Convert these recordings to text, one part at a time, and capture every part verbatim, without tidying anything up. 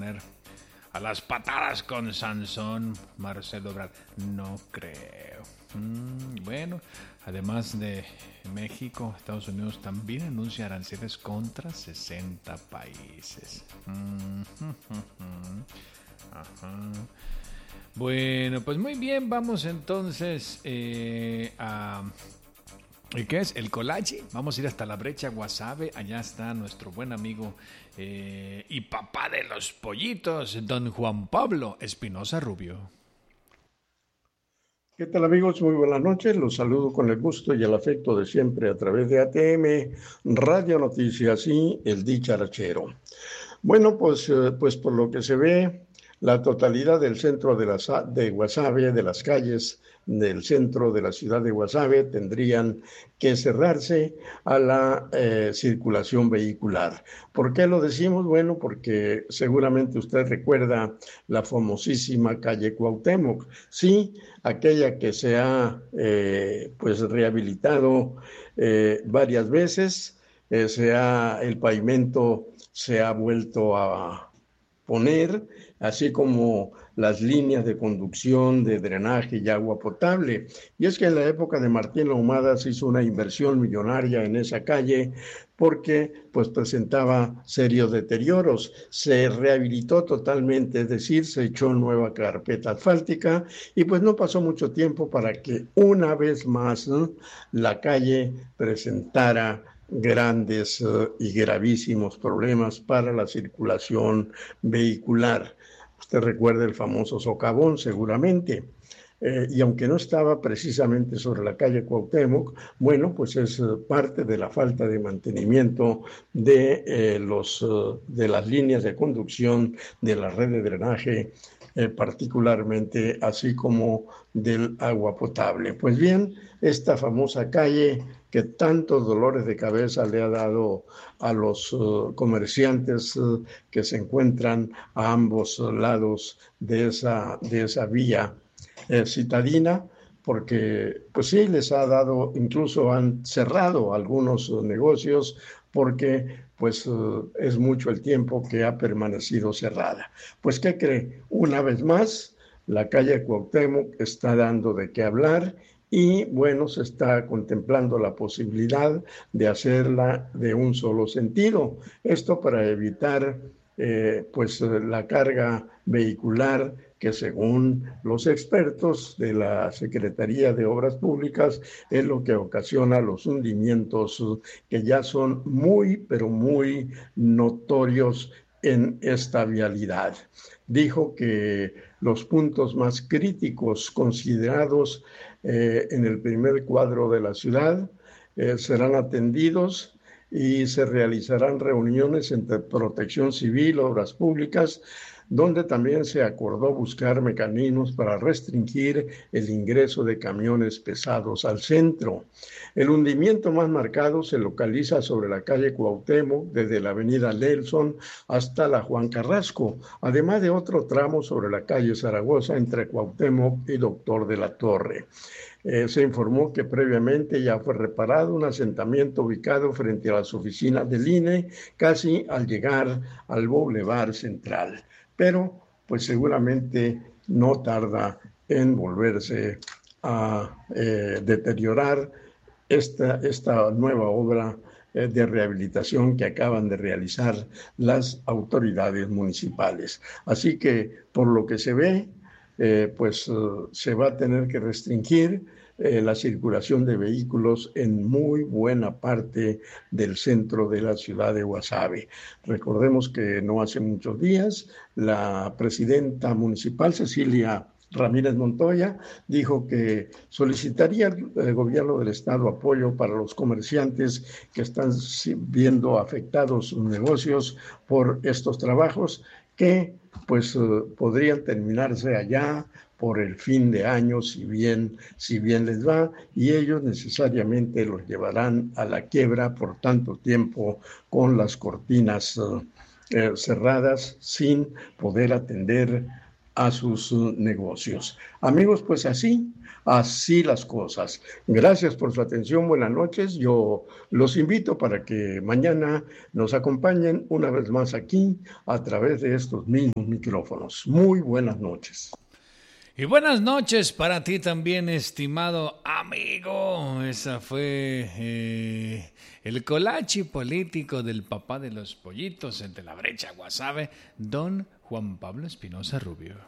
poner a las patadas con Sansón, Marcelo Ebrard. No creo. Mm, bueno, además de México, Estados Unidos también anuncia aranceles contra sesenta países. Mm, Ajá. Bueno, pues muy bien, vamos entonces eh, a... ¿Y qué es? El Colache. Vamos a ir hasta la brecha Guasave. Allá está nuestro buen amigo eh, y papá de los pollitos, don Juan Pablo Espinosa Rubio. ¿Qué tal, amigos? Muy buenas noches. Los saludo con el gusto y el afecto de siempre a través de A T M, Radio Noticias y El Dicharachero. Bueno, pues, eh, pues por lo que se ve, la totalidad del centro de, la, de Guasave, de las calles del centro de la ciudad de Guasave, tendrían que cerrarse a la eh, circulación vehicular. ¿Por qué lo decimos? Bueno, porque seguramente usted recuerda la famosísima calle Cuauhtémoc, sí, aquella que se ha eh, pues rehabilitado eh, varias veces, eh, se ha, el pavimento se ha vuelto a poner, así como las líneas de conducción, de drenaje y agua potable. Y es que en la época de Martín Ahumada se hizo una inversión millonaria en esa calle porque pues presentaba serios deterioros. Se rehabilitó totalmente, es decir, se echó nueva carpeta asfáltica y pues no pasó mucho tiempo para que una vez más, ¿no?, la calle presentara grandes uh, y gravísimos problemas para la circulación vehicular. Usted recuerda el famoso socavón, seguramente. Eh, y aunque no estaba precisamente sobre la calle Cuauhtémoc, bueno, pues es uh, parte de la falta de mantenimiento de, eh, los, uh, de las líneas de conducción, de la red de drenaje, eh, particularmente, así como del agua potable. Pues bien, esta famosa calle que tantos dolores de cabeza le ha dado a los uh, comerciantes uh, que se encuentran a ambos uh, lados de esa, de esa vía eh, citadina, porque pues sí, les ha dado, incluso han cerrado algunos uh, negocios porque pues uh, es mucho el tiempo que ha permanecido cerrada. Pues, ¿qué cree? Una vez más, la calle Cuauhtémoc está dando de qué hablar y, bueno, se está contemplando la posibilidad de hacerla de un solo sentido. Esto para evitar eh, pues la carga vehicular que, según los expertos de la Secretaría de Obras Públicas, es lo que ocasiona los hundimientos que ya son muy, pero muy notorios en esta vialidad. Dijo que los puntos más críticos considerados eh, en el primer cuadro de la ciudad eh, serán atendidos y se realizarán reuniones entre Protección Civil, Obras Públicas, donde también se acordó buscar mecanismos para restringir el ingreso de camiones pesados al centro. El hundimiento más marcado se localiza sobre la calle Cuauhtémoc, desde la avenida Nelson hasta la Juan Carrasco, además de otro tramo sobre la calle Zaragoza entre Cuauhtémoc y Doctor de la Torre. Eh, se informó que previamente ya fue reparado un asentamiento ubicado frente a las oficinas del I N E, casi al llegar al Boulevard Central. Pero, pues seguramente no tarda en volverse a eh, deteriorar esta, esta nueva obra eh, de rehabilitación que acaban de realizar las autoridades municipales. Así que, por lo que se ve, eh, pues uh, se va a tener que restringir eh, la circulación de vehículos en muy buena parte del centro de la ciudad de Guasave. Recordemos que no hace muchos días la presidenta municipal, Cecilia Ramírez Montoya, dijo que solicitaría al gobierno del estado apoyo para los comerciantes que están viendo afectados sus negocios por estos trabajos que pues uh, podrían terminarse allá por el fin de año, si bien, si bien les va, y ellos necesariamente los llevarán a la quiebra por tanto tiempo con las cortinas uh, eh, cerradas sin poder atender a sus uh, negocios. Amigos, pues así, así las cosas. Gracias por su atención, buenas noches. Yo los invito para que mañana nos acompañen una vez más aquí a través de estos mismos micrófonos. Muy buenas noches. Y buenas noches para ti también, estimado amigo. Esa fue eh, el colachi político del papá de los pollitos entre la brecha Guasave, don Juan Pablo Espinosa Rubio.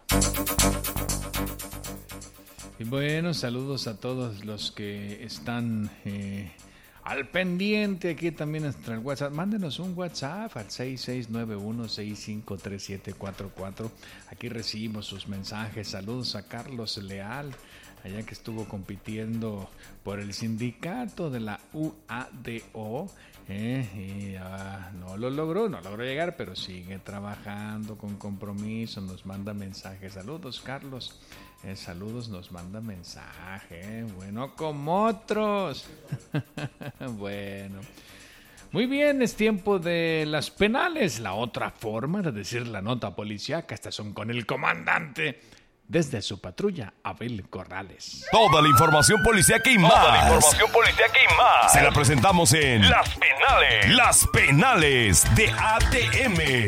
Y bueno, saludos a todos los que están eh, al pendiente aquí también hasta el WhatsApp. Mándenos un WhatsApp al seis seis nueve uno seis cinco tres siete cuatro cuatro. Aquí recibimos sus mensajes. Saludos a Carlos Leal, allá que estuvo compitiendo por el sindicato de la U A D O. Eh, y uh, no lo logró, no logró llegar, pero sigue trabajando con compromiso. Nos manda mensajes. Saludos, Carlos. Eh, saludos, nos manda mensaje. Bueno, como otros. Bueno. Muy bien, es tiempo de las penales. La otra forma de decir la nota policíaca. Estas son con el comandante. Desde su patrulla, Abel Corrales. Toda la información policíaca y más. Toda la información policíaca y más. Se la presentamos en Las Penales. Las Penales de A T M.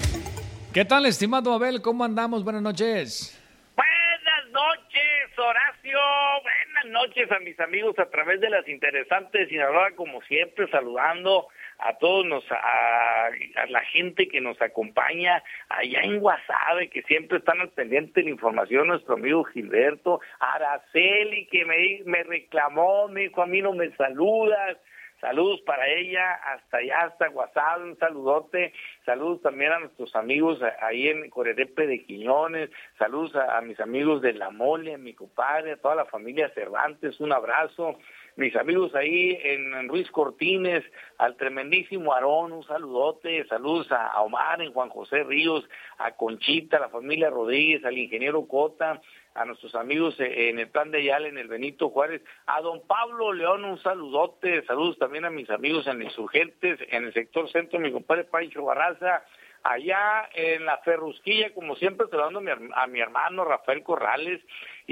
¿Qué tal, estimado Abel? ¿Cómo andamos? Buenas noches. Buenas noches, Horacio. Buenas noches a mis amigos a través de las interesantes Sinaloa, como siempre, saludando a todos nos, a, a la gente que nos acompaña allá en Guasave, que siempre están al pendiente de la información, nuestro amigo Gilberto, Araceli, que me, me reclamó, me dijo, a mí no me saludas. Saludos para ella, hasta allá, hasta Guasave, un saludote. Saludos también a nuestros amigos ahí en Corerepe de Quiñones. Saludos a, a mis amigos de La Mole, a mi compadre, a toda la familia Cervantes, un abrazo. Mis amigos ahí en, en Ruiz Cortines, al tremendísimo Aarón, un saludote. Saludos a, a Omar, en Juan José Ríos, a Conchita, a la familia Rodríguez, al ingeniero Cota, a nuestros amigos en el Plan de Ayala, en el Benito Juárez, a don Pablo León, un saludote. Saludos también a mis amigos en Insurgentes, en el sector centro, mi compadre Pancho Barraza, allá en la Ferrusquilla, como siempre, saludando a mi, a mi hermano Rafael Corrales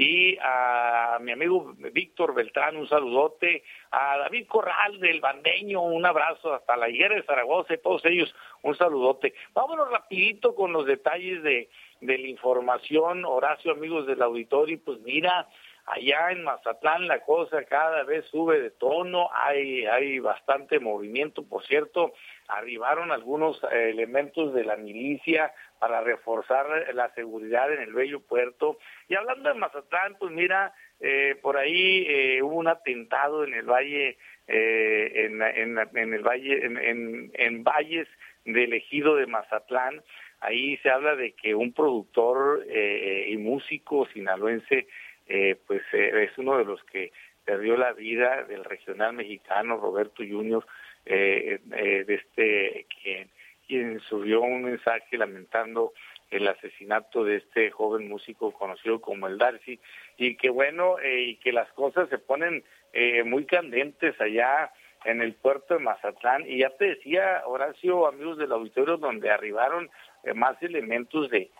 y a mi amigo Víctor Beltrán, un saludote, a David Corral del Bandeño, un abrazo, hasta la Higuera de Zaragoza, y todos ellos, un saludote. Vámonos rapidito con los detalles de, de la información, Horacio, amigos del auditorio, y pues mira, allá en Mazatlán la cosa cada vez sube de tono, hay hay bastante movimiento, por cierto, arribaron algunos eh, elementos de la milicia para reforzar la seguridad en el bello puerto. Y hablando de Mazatlán, pues mira, eh, por ahí eh, hubo un atentado en el valle, eh, en, en, en el valle, en, en, en valles del ejido de Mazatlán. Ahí se habla de que un productor eh, y músico sinaloense Eh, pues eh, es uno de los que perdió la vida, del regional mexicano Roberto Junior, eh, eh, de este quien, quien subió un mensaje lamentando el asesinato de este joven músico conocido como el Darcy, y que bueno, eh, y que las cosas se ponen eh, muy candentes allá en el puerto de Mazatlán. Y ya te decía, Horacio, amigos del auditorio, donde arribaron eh, más elementos de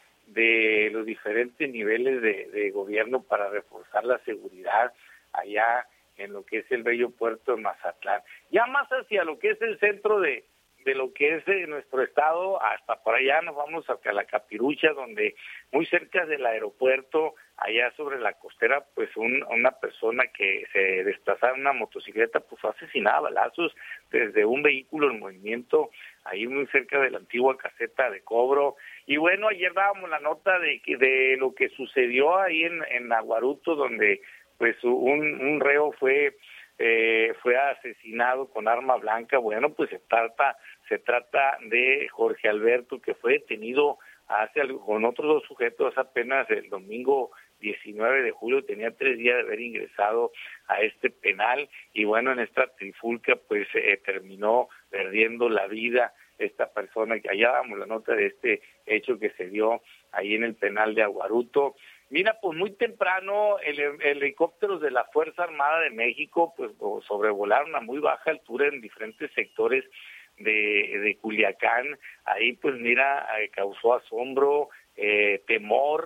de los diferentes niveles de, de gobierno para reforzar la seguridad allá en lo que es el bello puerto de Mazatlán. Ya más hacia lo que es el centro de, de lo que es de nuestro estado, hasta por allá nos vamos hacia la Capirucha, donde muy cerca del aeropuerto, allá sobre la costera, pues un, una persona que se desplazaba en una motocicleta, pues fue asesinada a balazos desde un vehículo en movimiento, ahí muy cerca de la antigua caseta de cobro. Y bueno, ayer dábamos la nota de que de lo que sucedió ahí en, en Aguaruto, donde pues un, un reo fue eh, fue asesinado con arma blanca. Bueno, pues se trata se trata de Jorge Alberto, que fue detenido hace algo, con otros dos sujetos apenas el domingo diecinueve de julio, tenía tres días de haber ingresado a este penal, y bueno, en esta trifulca pues eh, terminó perdiendo la vida esta persona, que allá damos la nota de este hecho que se dio ahí en el penal de Aguaruto. Mira, pues muy temprano el, el helicópteros de la Fuerza Armada de México pues sobrevolaron a muy baja altura en diferentes sectores de, de Culiacán. Ahí pues mira, eh, causó asombro, eh, temor,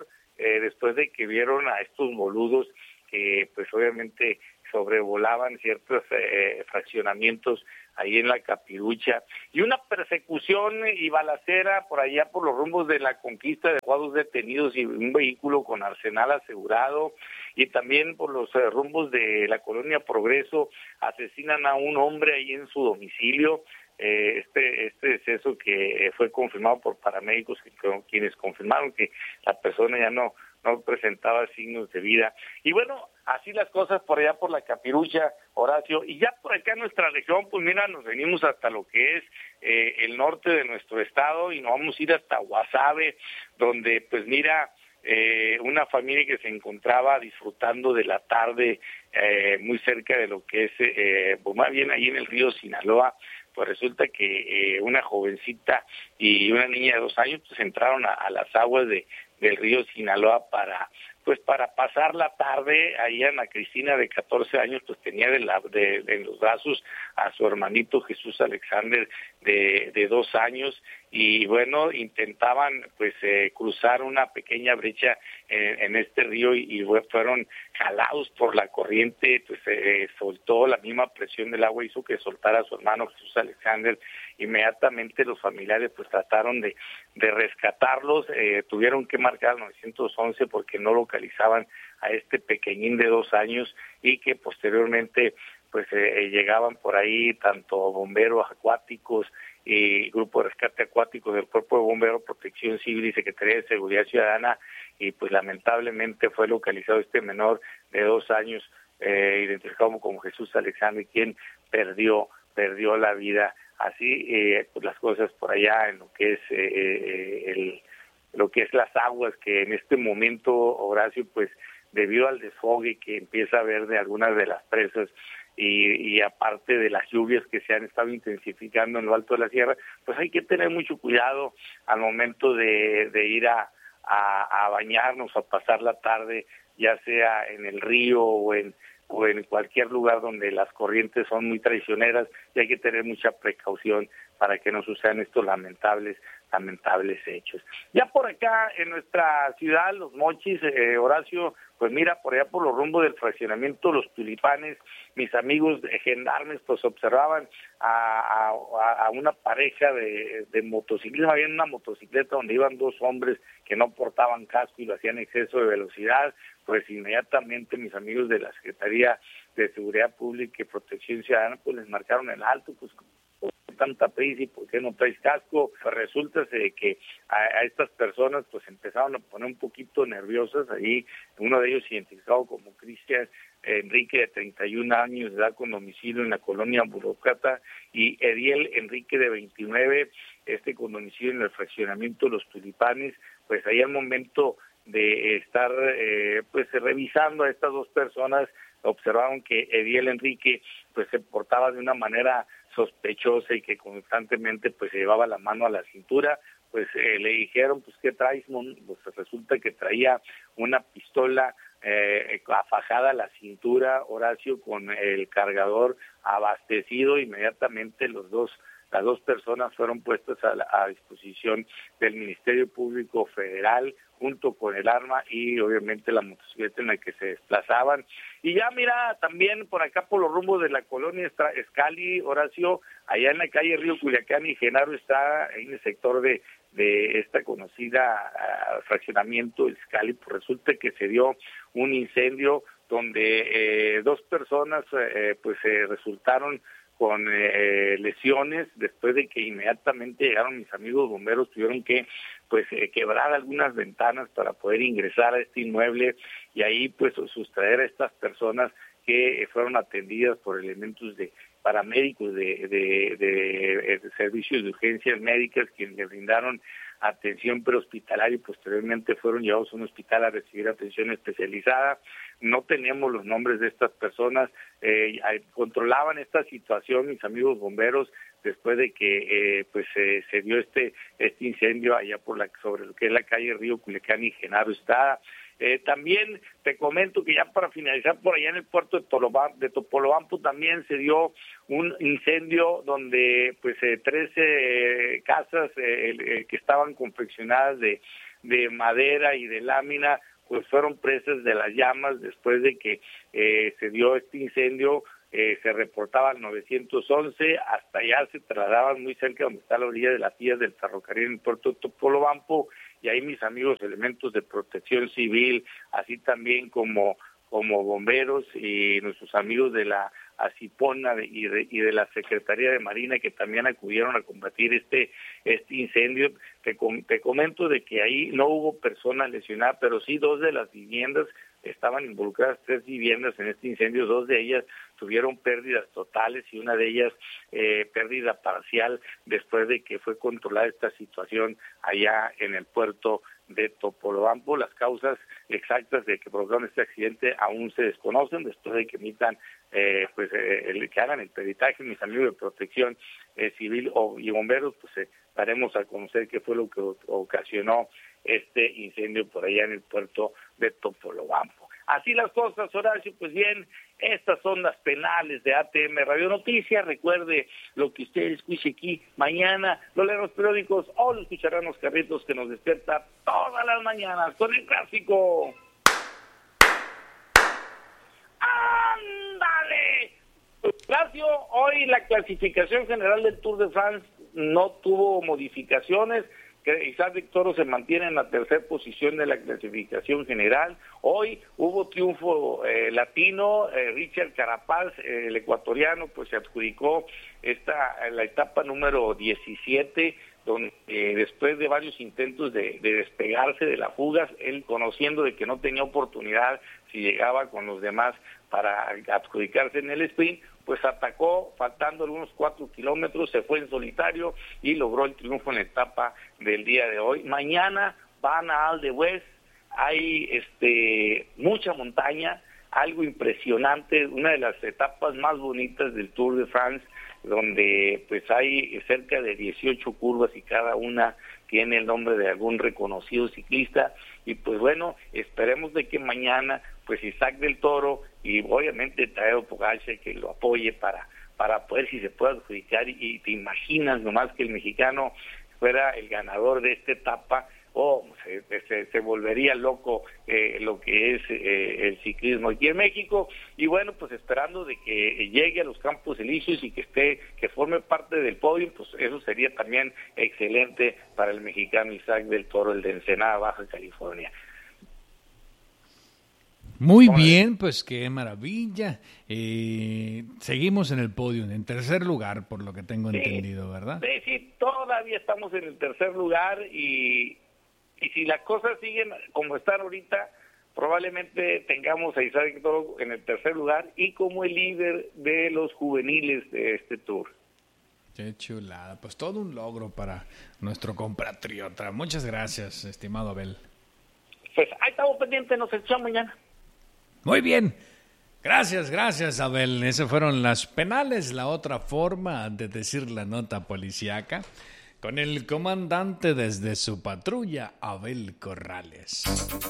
eh, después de que vieron a estos boludos que pues obviamente sobrevolaban ciertos eh, fraccionamientos ahí en la Capirucha, y una persecución y balacera por allá por los rumbos de la Conquista, de dos detenidos y un vehículo con arsenal asegurado, y también por los eh, rumbos de la colonia Progreso asesinan a un hombre ahí en su domicilio. Eh, este este deceso que eh, fue confirmado por paramédicos que, que, quienes confirmaron que la persona ya no no presentaba signos de vida. Y bueno, así las cosas por allá por la Capirucha, Horacio, y ya por acá en nuestra región, pues mira, nos venimos hasta lo que es eh, el norte de nuestro estado y nos vamos a ir hasta Guasave, donde pues mira, eh, una familia que se encontraba disfrutando de la tarde eh, muy cerca de lo que es, eh, pues más bien ahí en el río Sinaloa, pues resulta que eh, una jovencita y una niña de dos años pues entraron a, a las aguas de del río Sinaloa para pues para pasar la tarde. Ahí Ana Cristina de catorce años pues tenía de, la, de, de en los brazos a su hermanito Jesús Alexander de, de dos años, y bueno, intentaban pues eh, cruzar una pequeña brecha en, en este río y, y fueron jalados por la corriente, pues eh, soltó la misma presión del agua, hizo que soltara a su hermano Jesús Alexander. Inmediatamente los familiares pues trataron de, de rescatarlos, eh, tuvieron que marcar al nueve once porque no localizaban a este pequeñín de dos años, y que posteriormente pues eh, llegaban por ahí tanto bomberos acuáticos y grupo de rescate acuático del Cuerpo de Bomberos, Protección Civil y Secretaría de Seguridad Ciudadana, y pues lamentablemente fue localizado este menor de dos años, eh, identificado como Jesús Alexander, quien perdió perdió la vida. Así eh, pues las cosas por allá en lo que es eh, el lo que es las aguas, que en este momento, Horacio, pues debido al desfogue que empieza a haber de algunas de las presas y, y aparte de las lluvias que se han estado intensificando en lo alto de la sierra, pues hay que tener mucho cuidado al momento de, de ir a, a, a bañarnos, a pasar la tarde, ya sea en el río o en o en cualquier lugar donde las corrientes son muy traicioneras, y hay que tener mucha precaución para que no sucedan estos lamentables lamentables hechos. Ya por acá en nuestra ciudad, Los Mochis, eh, Horacio, pues mira, por allá por los rumbos del fraccionamiento Los Tulipanes, mis amigos de gendarmes pues observaban a, a, a una pareja de, de motociclistas. Había una motocicleta donde iban dos hombres que no portaban casco y lo hacían exceso de velocidad. Pues inmediatamente mis amigos de la Secretaría de Seguridad Pública y Protección Ciudadana pues les marcaron el alto, pues tanta prisa y por qué no traes casco. Pues resulta que a, a estas personas pues empezaron a poner un poquito nerviosas. Ahí uno de ellos identificado como Cristian Enrique, de treinta y un años de edad, con domicilio en la colonia Burócrata, y Ediel Enrique, de veintinueve, este con domicilio en el fraccionamiento Los Tulipanes. Pues ahí al momento de estar eh, pues revisando a estas dos personas, observaron que Ediel Enrique pues se portaba de una manera sospechosa y que constantemente pues se llevaba la mano a la cintura. Pues eh, le dijeron, pues ¿qué traes, mon? Pues resulta que traía una pistola eh, afajada a la cintura, Horacio, con el cargador abastecido. Inmediatamente los dos las dos personas fueron puestas a, la, a disposición del Ministerio Público Federal, junto con el arma y obviamente la motocicleta en la que se desplazaban. Y ya mira, también por acá por los rumbos de la colonia Escali, Horacio, allá en la calle Río Culiacán y Genaro, está en el sector de de esta conocida uh, fraccionamiento Escali, pues resulta que se dio un incendio donde eh, dos personas eh, pues eh, resultaron con eh, lesiones, después de que inmediatamente llegaron mis amigos bomberos, tuvieron que pues eh, quebrar algunas ventanas para poder ingresar a este inmueble y ahí pues sustraer a estas personas que eh, fueron atendidas por elementos de paramédicos de, de, de, de servicios de urgencias médicas, quienes le brindaron atención prehospitalaria y posteriormente fueron llevados a un hospital a recibir atención especializada. No tenemos los nombres de estas personas. Eh, controlaban esta situación mis amigos bomberos después de que eh, pues eh, se dio este este incendio allá por la sobre lo que es la calle Río Culiacán y Genaro Estrada. Eh, también te comento que ya para finalizar, por allá en el puerto de, Tolobam, de Topolobampo también se dio un incendio donde pues eh, trece eh, casas eh, eh, que estaban confeccionadas de, de madera y de lámina pues fueron presas de las llamas después de que eh, se dio este incendio. Eh, se reportaban nueve once, hasta allá se trasladaban muy cerca donde está la orilla de las vías del ferrocarril en el puerto de Topolobampo, y ahí mis amigos elementos de protección civil, así también como, como bomberos y nuestros amigos de la ACIPONA y de, y de la Secretaría de Marina, que también acudieron a combatir este, este incendio. Te, te comento de que ahí no hubo personas lesionadas, pero sí dos de las viviendas estaban involucradas, tres viviendas en este incendio, dos de ellas tuvieron pérdidas totales y una de ellas eh, pérdida parcial después de que fue controlada esta situación allá en el puerto de Topolobampo. Las causas exactas de que provocaron este accidente aún se desconocen, después de que emitan, eh, pues, eh, el, que hagan el peritaje, mis amigos de protección eh, civil o, y bomberos, pues eh, daremos a conocer qué fue lo que ocasionó este incendio por allá en el puerto de Topolobampo. Así las cosas, Horacio. Pues bien, estas son las penales de A T M Radio Noticias. Recuerde lo que usted escuche aquí mañana, lo leen los periódicos o lo escucharán los carritos que nos despierta todas las mañanas con el clásico. ¡Ándale! Horacio, hoy la clasificación general del Tour de France no tuvo modificaciones. Isaac del Toro se mantiene en la tercera posición de la clasificación general. Hoy hubo triunfo eh, latino, eh, Richard Carapaz, eh, el ecuatoriano, pues se adjudicó esta la etapa número diecisiete, donde eh, después de varios intentos de, de despegarse de la fuga, él conociendo de que no tenía oportunidad si llegaba con los demás para adjudicarse en el sprint, pues atacó faltando algunos cuatro kilómetros, se fue en solitario y logró el triunfo en la etapa del día de hoy. Mañana van a Al de West, hay este mucha montaña, algo impresionante, una de las etapas más bonitas del Tour de France, donde pues hay cerca de dieciocho curvas y cada una tiene el nombre de algún reconocido ciclista. Y pues bueno, esperemos de que mañana pues Isaac del Toro y obviamente Tadej Pogačar que lo apoye para para poder, si se puede adjudicar, y, y te imaginas nomás que el mexicano fuera el ganador de esta etapa, o oh, se, se, se volvería loco eh, lo que es eh, el ciclismo aquí en México. Y bueno, pues esperando de que llegue a los Campos Elíseos y que esté, que forme parte del podio, pues eso sería también excelente para el mexicano Isaac del Toro, el de Ensenada, Baja California. Muy bien, pues qué maravilla. Eh, seguimos en el podio, en tercer lugar, por lo que tengo sí, entendido, ¿verdad? Sí, sí, todavía estamos en el tercer lugar y, y si las cosas siguen como están ahorita, probablemente tengamos a Isaac Toro en el tercer lugar y como el líder de los juveniles de este Tour. Qué chulada, pues todo un logro para nuestro compatriota. Muchas gracias, estimado Abel. Pues ahí estamos pendientes, nos echamos mañana. Muy bien, gracias, gracias Abel. Esas fueron las penales, la otra forma de decir la nota policíaca, con el comandante desde su patrulla, Abel Corrales.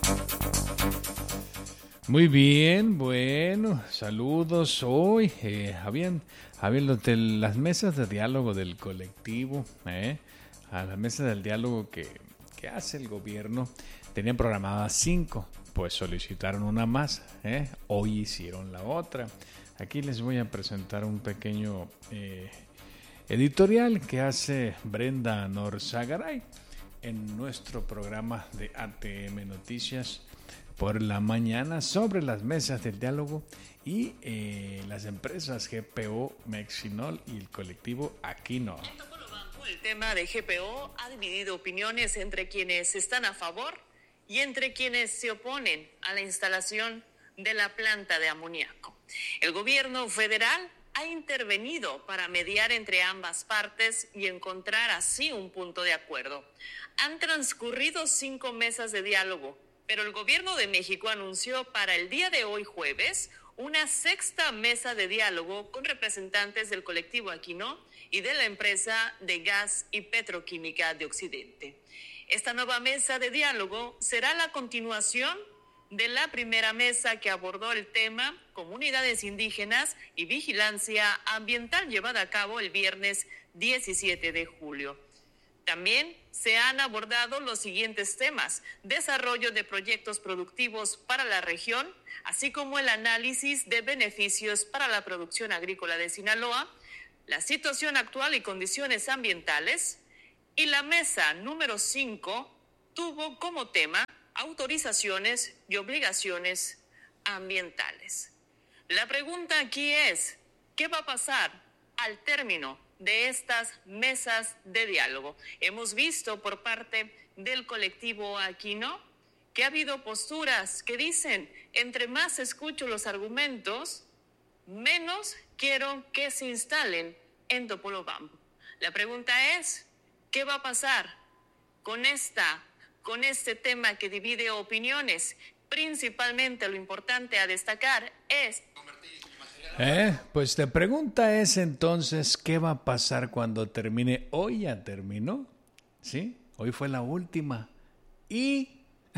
Muy bien, bueno, saludos. Hoy eh, habían, habían los de las mesas de diálogo del colectivo, eh, a la mesa del diálogo que, que hace el gobierno, tenían programadas cinco. Pues solicitaron una más, ¿eh? Hoy hicieron la otra. Aquí les voy a presentar un pequeño eh, editorial que hace Brenda Norzagaray en nuestro programa de A T M Noticias por la mañana sobre las mesas del diálogo y eh, las empresas G P O, Mexinol y el colectivo Aquino. El tema de G P O ha dividido opiniones entre quienes están a favor y entre quienes se oponen a la instalación de la planta de amoníaco. El gobierno federal ha intervenido para mediar entre ambas partes y encontrar así un punto de acuerdo. Han transcurrido cinco mesas de diálogo, pero el gobierno de México anunció para el día de hoy jueves una sexta mesa de diálogo con representantes del colectivo Aquino y de la empresa de gas y petroquímica de Occidente. Esta nueva mesa de diálogo será la continuación de la primera mesa que abordó el tema comunidades indígenas y vigilancia ambiental llevada a cabo el viernes diecisiete de julio. También se han abordado los siguientes temas: desarrollo de proyectos productivos para la región, así como el análisis de beneficios para la producción agrícola de Sinaloa, la situación actual y condiciones ambientales, y la mesa número cinco tuvo como tema autorizaciones y obligaciones ambientales. La pregunta aquí es, ¿qué va a pasar al término de estas mesas de diálogo? Hemos visto por parte del colectivo Aquino que ha habido posturas que dicen, entre más escucho los argumentos, menos quiero que se instalen en Topolobampo. La pregunta es, ¿qué va a pasar con esta, con este tema que divide opiniones? Principalmente lo importante a destacar es... Eh, pues la pregunta es entonces, ¿qué va a pasar cuando termine? Hoy ya terminó, ¿sí? Hoy fue la última. Y...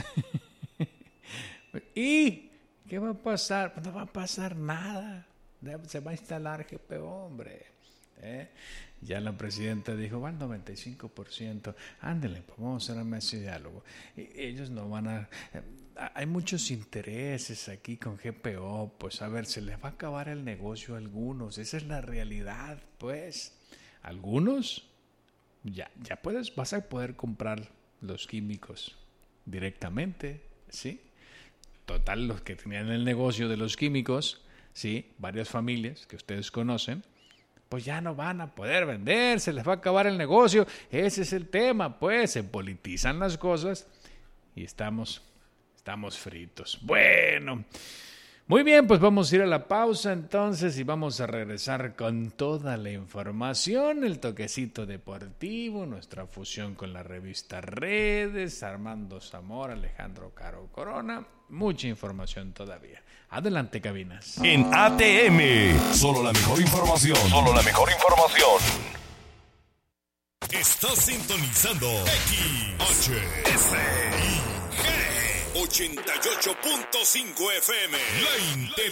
¿Y qué va a pasar? Pues no va a pasar nada. Se va a instalar G P O, hombre. ¿Eh? Ya la presidenta dijo, va al noventa y cinco por ciento. Ándale, pues vamos a hacer una mesa de diálogo. Y ellos no van a... Hay muchos intereses aquí con G P O. Pues a ver, se les va a acabar el negocio a algunos. Esa es la realidad, pues. Algunos, ya, ya puedes, vas a poder comprar los químicos directamente, ¿sí? Total, los que tenían el negocio de los químicos, ¿sí? Varias familias que ustedes conocen, pues ya no van a poder vender, se les va a acabar el negocio. Ese es el tema, pues, se politizan las cosas y estamos, estamos fritos. Bueno, muy bien, pues vamos a ir a la pausa entonces y vamos a regresar con toda la información, el toquecito deportivo, nuestra fusión con la revista Redes, Armando Zamora, Alejandro Caro Corona, mucha información todavía. Adelante, cabinas. En A T M, solo la mejor información. Solo la mejor información. Estás sintonizando X H S I G ochenta y ocho punto cinco F M. La Inter